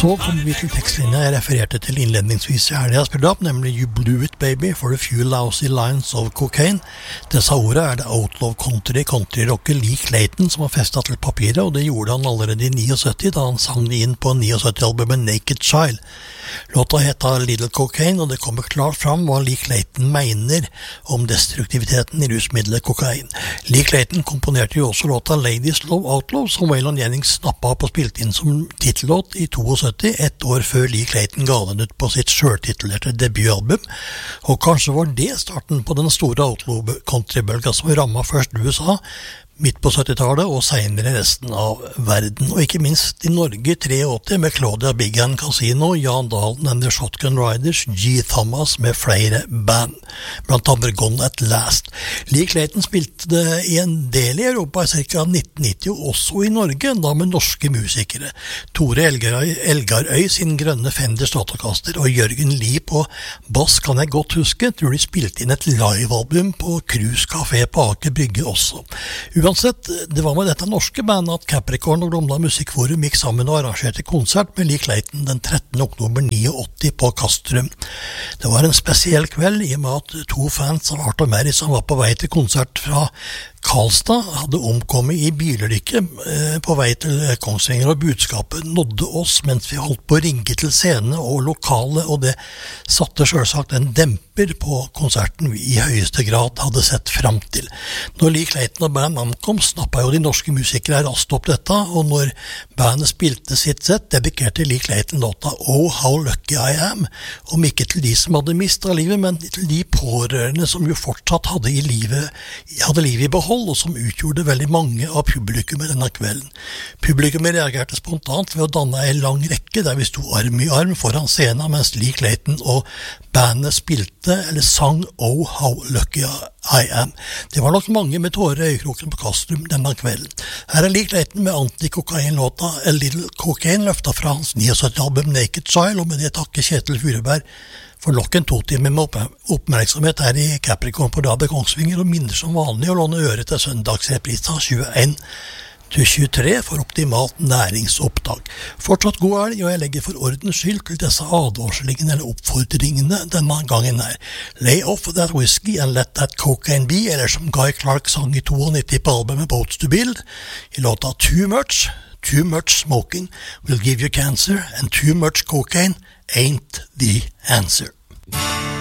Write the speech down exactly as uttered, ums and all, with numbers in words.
Så kommer vi til tekstlinja jeg refererte til innledningsvis i helgen jeg spilte opp, nemlig You Blew It Baby for a Few Lousy Lines of Cocaine. Disse ordene er det outlaw country, countryrocker Lee Clayton som har festet til papiret, og det gjorde han allerede i syttioni da han sang det inn på syttioni-albumet Naked Child. Låta heter Little Cocaine, og det kommer klart fram hva Lee Clayton mener om destruktiviteten i rusmiddelet kokain. Lee Clayton komponerte jo også låta Ladies Love Outlaw, som Waylon Jennings snappet opp og spilte inn som titellåt i syttito, ett år før Lee Clayton ga den ut på sitt selvtitulerte debutalbum. Og kanskje var det starten på den store outlaw-countrybølga som rammet først U S A, midt på syttitallet og senere resten av verden, og ikke minst i Norge i åttitre med Claudia Big Hand Casino, Jan Dalen and the Shotgun Riders, G. Thomas med flere band, blant andre Gone at Last. Lee Clayton spilte det i en del i Europa i ca. nitten nitti, og også i Norge, da med norske musikere. Tore Elgarøy, Elgarøy sin grønne Fender Stratocaster og Jørgen Lie på bass kan jeg godt huske, tror de spilte inn et livealbum på Cruise Café på Aker Brygge også. Uansett, det var med dette norske bandet at Capricorn og Glomda Musikkforum gikk sammen og arrangerte konsert med Lee Clayton den trettende oktober åttini på Kastrup. Det var en spesiell kveld i og med at to fans av Art og Mary som var på vei til konsert fra Karlstad hadde omkommet i bilulykke eh, på vei til Kongsvinger, og budskapet nådde oss mens vi holdt på å ringe til scene og lokale, og det satte selvsagt en demper på konserten vi i høyeste grad hadde sett fram til. Når Lee Clayton og band ankom, snappet jo de norske musikere raskt opp dette, og når bandet spilte sitt sett, dedikerte Lee Clayton låta Oh How Lucky I Am, om ikke til de som hadde mistet livet, men til de pårørende som jo fortsatt hadde, i livet, hadde livet i behold, og som utgjorde veldig mange av publikummet denne kvelden. Publikummet reagerte spontant ved å danne en lang rekke der vi sto arm i arm foran scenen mens Lee Clayton og bandet spilte eller sang Oh How Lucky I Am. Det var nok mange med tårer i øyekroken på Kastrup denne kvelden. Her er Lee Clayton med antikokain-låta A Little Cocaine, løftet fra hans syttioni-album Naked Child, og med det takke Kjetil Furuberg for nok en to timer med oppmerksomhet her i Capricorn på Radio Kongsvinger, og minner som vanlig å låne øre til søndagsreprisa tjueen til tjuetre for optimalt næringsopptak. Fortsatt god helg, og jeg legger for ordens skyld til disse advarslingene eller oppfordringene denne gangen her. Lay off that whiskey and let that cocaine be, eller som Guy Clark sang i nittito på albumet Boats to Build, i låta Too Much. Too much smoking will give you cancer, and too much cocaine ain't the answer.